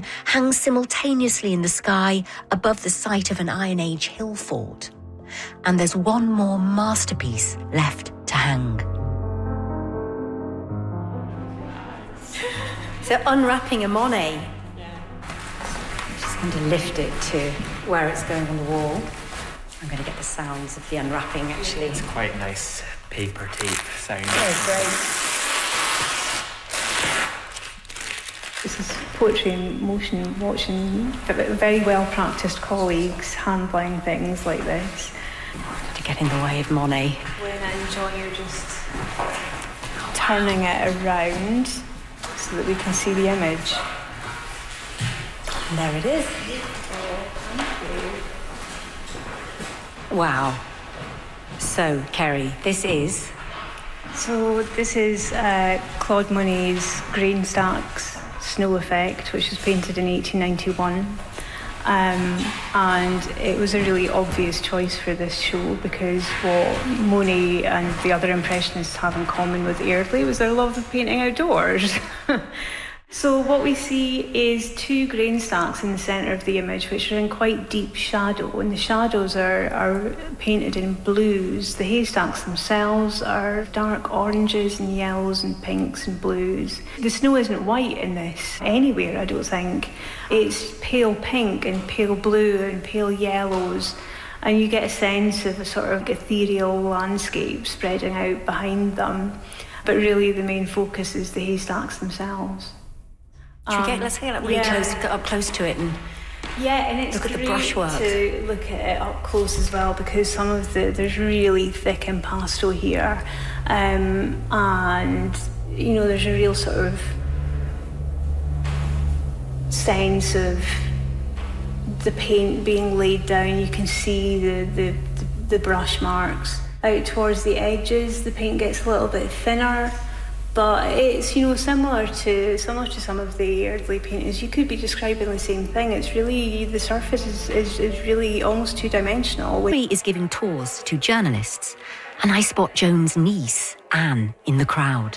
painting hangs simultaneously in the sky above the site of an Iron Age hill fort. And there's one more masterpiece left to hang. So unwrapping a Monet. I'm just going to lift it to where it's going on the wall. I'm going to get the sounds of the unwrapping, actually. It's quite nice paper tape sound. Yeah, great. This is poetry in motion, watching very well-practised colleagues handling things like this. To get in the way of Monet. When and John, you're just turning it around so that we can see the image. And there it is. Wow. So, Kerry, this is? So this is Claude Monet's Grain Stacks Snow Effect, which was painted in 1891. And it was a really obvious choice for this show because what Monet and the other Impressionists have in common with Airdrie was their love of painting outdoors. So what we see is two grain stacks in the centre of the image, which are in quite deep shadow, and the shadows are painted in blues. The haystacks themselves are dark oranges and yellows and pinks and blues. The snow isn't white in this anywhere, I don't think. It's pale pink and pale blue and pale yellows, and you get a sense of a sort of ethereal landscape spreading out behind them. But really the main focus is the haystacks themselves. Let's get up really close, get up close to it and it's look at the great brushwork. To look at it up close as well because some of there's really thick impasto here, and you know there's a real sort of sense of the paint being laid down. You can see the brush marks out towards the edges. The paint gets a little bit thinner. But it's, similar to some of the Airdrie paintings. You could be describing the same thing. It's really, the surface is really almost two-dimensional. Kerry is giving tours to journalists, and I spot Joan's niece, Anne, in the crowd.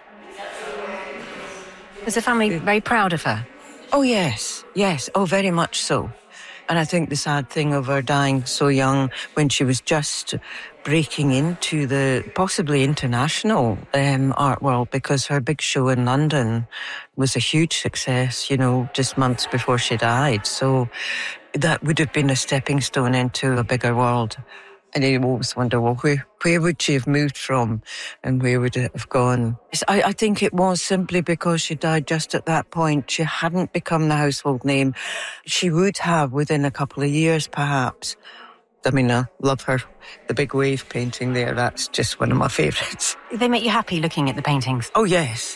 Was the family very proud of her? Oh, yes. Oh, very much so. And I think the sad thing of her dying so young when she was just breaking into the possibly international art world, because her big show in London was a huge success, just months before she died. So that would have been a stepping stone into a bigger world. And you always wonder, well, where would she have moved from and where would it have gone? I think it was simply because she died just at that point. She hadn't become the household name. She would have within a couple of years, perhaps. I mean, I love her. The big wave painting there, that's just one of my favourites. They make you happy looking at the paintings? Oh, yes.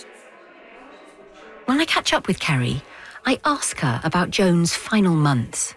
When I catch up with Kerry, I ask her about Joan's final months.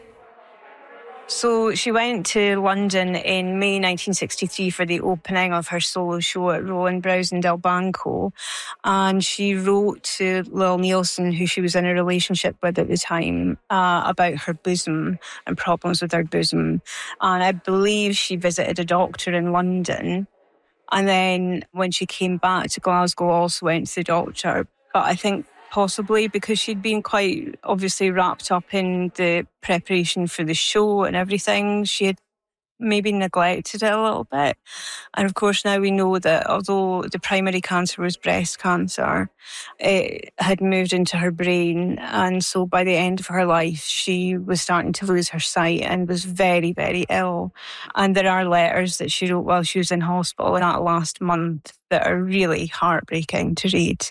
So she went to London in May 1963 for the opening of her solo show at Roland Browse in Del Banco, and she wrote to Lil Nielsen, who she was in a relationship with at the time, about her bosom and problems with her bosom. And I believe she visited a doctor in London, and then when she came back to Glasgow also went to the doctor. But I think possibly because she'd been quite obviously wrapped up in the preparation for the show and everything, she had maybe neglected it a little bit. And of course now we know that although the primary cancer was breast cancer, it had moved into her brain, and so by the end of her life she was starting to lose her sight and was very, very ill. And there are letters that she wrote while she was in hospital in that last month that are really heartbreaking to read.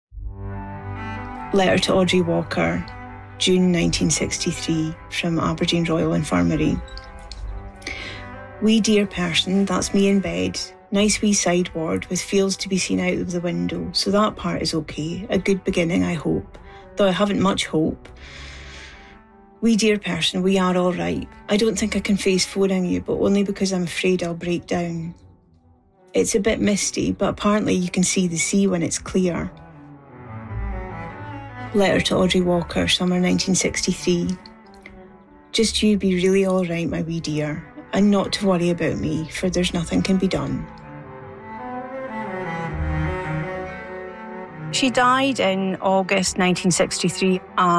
Letter to Audrey Walker, June 1963, from Aberdeen Royal Infirmary. Wee dear person, that's me in bed. Nice wee side ward with fields to be seen out of the window, so that part is okay. A good beginning, I hope, though I haven't much hope. Wee dear person, we are all right. I don't think I can face phoning you, but only because I'm afraid I'll break down. It's a bit misty, but apparently you can see the sea when it's clear. Letter to Audrey Walker, summer 1963. Just you be really all right, my wee dear, and not to worry about me, for there's nothing can be done. She died in August 1963.